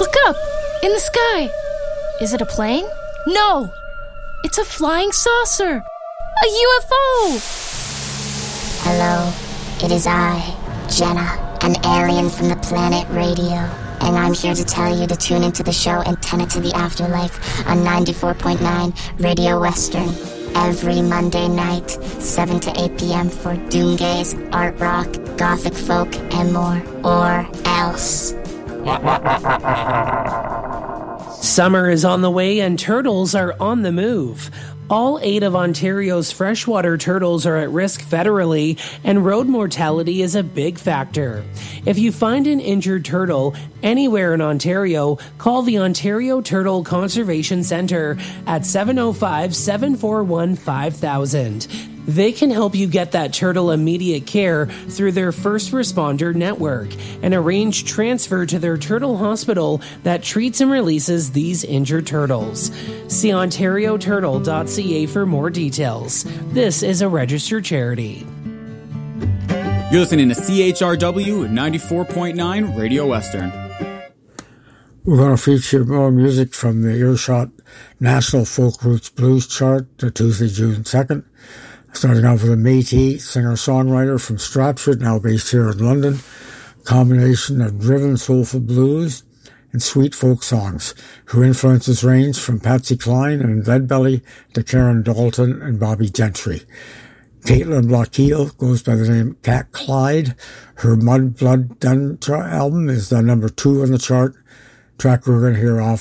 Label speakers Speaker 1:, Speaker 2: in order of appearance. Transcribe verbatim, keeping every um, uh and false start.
Speaker 1: Look up! In the sky! Is it a plane? No! It's a flying saucer! A U F O!
Speaker 2: Hello, it is I, Jenna, an alien from the planet Radio. And I'm here to tell you to tune into the show Antenna to the Afterlife on ninety-four point nine Radio Western. Every Monday night, seven to eight p.m. for doomgaze, art rock, gothic folk, and more. Or else.
Speaker 3: Summer is on the way and turtles are on the move. All eight of Ontario's freshwater turtles are at risk federally, and road mortality is a big factor. If you find an injured turtle anywhere in Ontario, call the Ontario Turtle Conservation Centre at seven oh five, seven four one, five thousand. They can help you get that turtle immediate care through their first responder network and arrange transfer to their turtle hospital that treats and releases these injured turtles. See ontario turtle dot c a for more details. This is a registered charity.
Speaker 4: You're listening to C H R W ninety-four point nine Radio Western.
Speaker 5: We're going to feature more music from the Earshot National Folk Roots Blues Chart, Tuesday, June second. Starting off with a Métis singer-songwriter from Stratford, now based here in London. Combination of driven soulful blues and sweet folk songs. Her influences range from Patsy Cline and Leadbelly to Karen Dalton and Bobby Gentry. Caitlin Lochiel goes by the name Cat Clyde. Her Mud Blood Done album is the number two on the chart. Track we're going to hear off